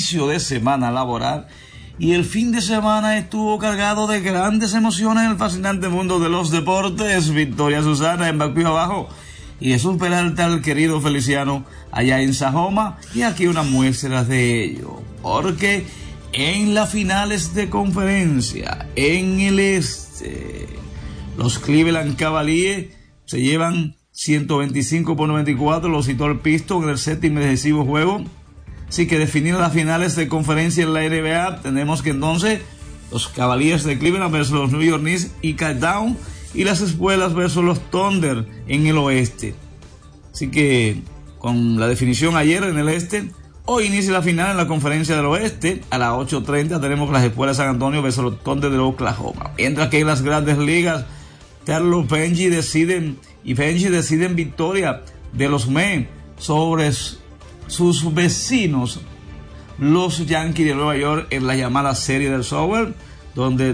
inicio de semana laboral y el fin de semana estuvo cargado de grandes emociones en el fascinante mundo de los deportes. Victoria Susana en Bacuyo Abajo y Jesús Peralta, el querido Feliciano, allá en Sajoma, y aquí una muestra de ello, porque en las finales de conferencia en el este, los Cleveland Cavaliers se llevan 125-94, lo citó el Pistons en el séptimo y decisivo juego. Así que definidas las finales de conferencia en la NBA, tenemos que entonces los Cavaliers de Cleveland versus los New York Knicks y Countdown, y las Espuelas versus los Thunder en el oeste. Así que con la definición ayer en el este, hoy inicia la final en la conferencia del oeste. A las 8:30 tenemos las Espuelas de San Antonio versus los Thunder de Oklahoma. Mientras que en las grandes ligas, Carlos Benji deciden victoria de los Mets sobre sus vecinos, los Yankees de Nueva York, en la llamada serie del Sower, donde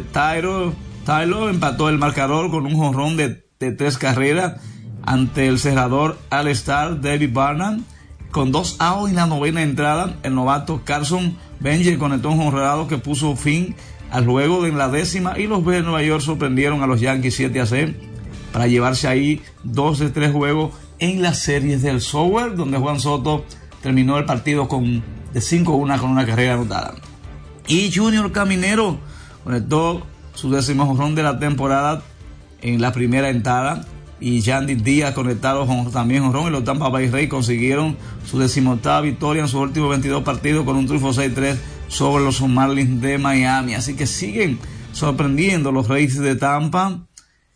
Tyler empató el marcador con un jonrón de 3 carreras ante el cerrador All-Star David Barnum. Con 2 outs en la novena entrada, el novato Carson Benji conectó un jonrón que puso fin al juego de la décima, y los Mets de Nueva York sorprendieron a los Yankees 7-6 para llevarse ahí 2 de 3 juegos en las series del Sower, donde Juan Soto terminó el partido de 5-1 con una carrera anotada. Y Junior Caminero conectó su 10º jonrón de la temporada en la primera entrada, y Yandy Díaz conectaron también jonrón, y los Tampa Bay Rays consiguieron su 18ª victoria en sus últimos 22 partidos con un triunfo 6-3 sobre los Marlins de Miami. Así que siguen sorprendiendo los Rays de Tampa,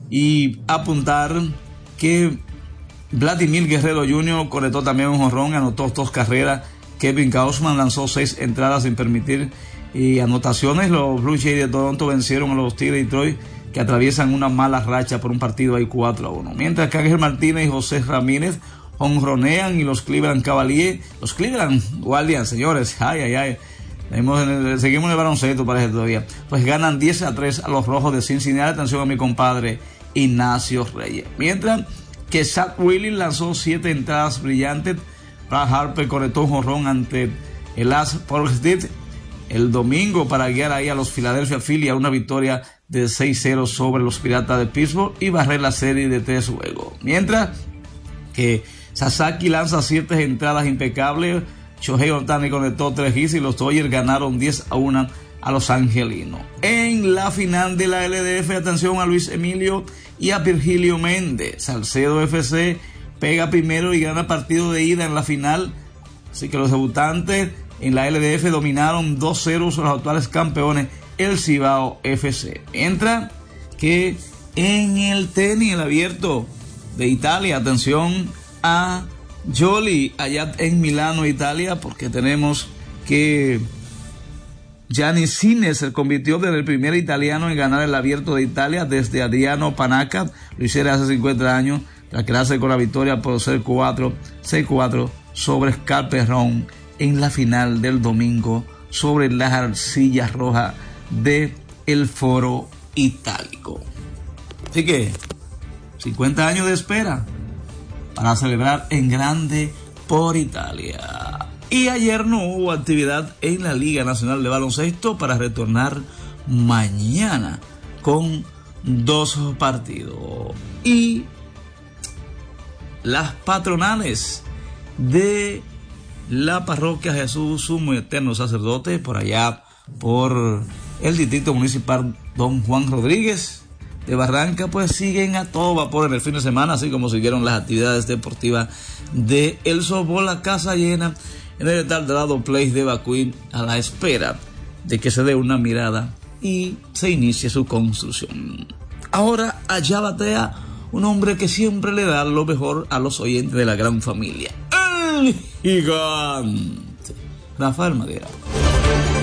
y apuntar que Vladimir Guerrero Jr. conectó también un jonrón, anotó 2 carreras. Kevin Gausman lanzó 6 entradas sin permitir anotaciones. Los Blue Jays de Toronto vencieron a los Tigres de Detroit, que atraviesan una mala racha por un partido ahí 4-1. Mientras que Ángel Martínez y José Ramírez jonronean, y los Cleveland Cavaliers, los Cleveland Guardians, señores, seguimos en el baloncesto, parece todavía, pues ganan 10-3 a los Rojos de Cincinnati. Atención a mi compadre Ignacio Reyes. Mientras que Zach Willis lanzó 7 entradas brillantes. Brad Harper conectó un jonrón ante el As Portsmouth el domingo para guiar ahí a los Philadelphia Phillies a una victoria de 6-0 sobre los Piratas de Pittsburgh y barrer la serie de 3 juegos. Mientras que Sasaki lanza 7 entradas impecables. Shohei Ohtani conectó 3 hits y los Dodgers ganaron 10-1 a los angelinos. En la final de la LDF, atención a Luis Emilio y a Virgilio Méndez. Salcedo FC pega primero y gana partido de ida en la final. Así que los debutantes en la LDF dominaron 2-0 sobre los actuales campeones, el Cibao FC. Mientras que en el tenis, el abierto de Italia, atención a Jolly allá en Milano, Italia, porque tenemos que Gianni Sinner se convirtió en el primer italiano en ganar el abierto de Italia desde Adriano Panaca. Lo hiciera hace 50 años, tras quedarse con la victoria por 6-4 sobre Scarperron en la final del domingo sobre las arcillas rojas de el Foro Itálico. Así que 50 años de espera para celebrar en grande por Italia. Y ayer no hubo actividad en la Liga Nacional de Baloncesto, para retornar mañana con 2 partidos. Y las patronales de la parroquia Jesús Sumo y Eterno Sacerdote, por allá por el distrito municipal Don Juan Rodríguez de Barranca, pues siguen a todo vapor en el fin de semana, así como siguieron las actividades deportivas de el softball, la casa llena en el Eldorado Place de Bacuín, a la espera de que se dé una mirada y se inicie su construcción. Ahora allá batea un hombre que siempre le da lo mejor a los oyentes de la gran familia, el gigante Rafael Madera.